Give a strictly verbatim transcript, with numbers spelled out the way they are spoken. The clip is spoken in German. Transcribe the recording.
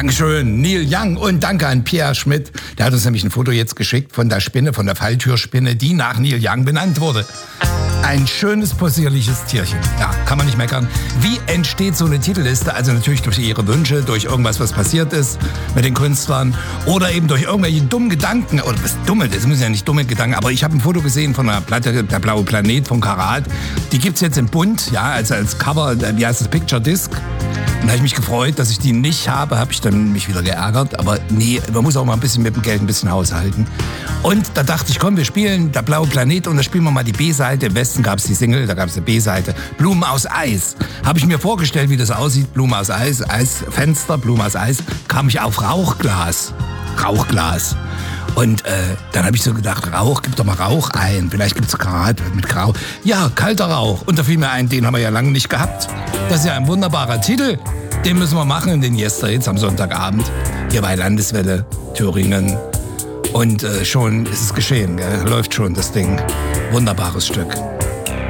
Dankeschön, Neil Young, und danke an Pierre Schmidt. Der hat uns nämlich ein Foto jetzt geschickt von der Spinne, von der Falltürspinne, die nach Neil Young benannt wurde. Ein schönes, possierliches Tierchen. Ja, kann man nicht meckern. Wie entsteht so eine Titelliste? Also natürlich durch ihre Wünsche, durch irgendwas, was passiert ist mit den Künstlern oder eben durch irgendwelche dummen Gedanken. Oder was dumme, das müssen ja nicht dumme Gedanken, aber ich habe ein Foto gesehen von einer Platte, der blaue Planet von Karat. Die gibt's jetzt in bunt, ja, also als Cover, wie heißt das, Picture Disc. Und da habe ich mich gefreut, dass ich die nicht habe, habe ich dann mich wieder geärgert. Aber nee, man muss auch mal ein bisschen mit dem Geld ein bisschen haushalten. Und da dachte ich, komm, wir spielen der blaue Planet und da spielen wir mal die B-Seite. Im Westen gab es die Single, da gab es eine B-Seite. Blumen aus Eis. Habe ich mir vorgestellt, wie das aussieht. Blumen aus Eis, Eisfenster, Blumen aus Eis. Kam ich auf Rauchglas. Rauchglas. Und äh, dann habe ich so gedacht, Rauch, gib doch mal Rauch ein. Vielleicht gibt's Karat mit Grau. Ja, kalter Rauch. Und da fiel mir ein, den haben wir ja lange nicht gehabt. Das ist ja ein wunderbarer Titel. Den müssen wir machen in den Yesterhits am Sonntagabend. Hier bei Landeswelle, Thüringen. Und äh, schon ist es geschehen. Gell? Läuft schon das Ding. Wunderbares Stück.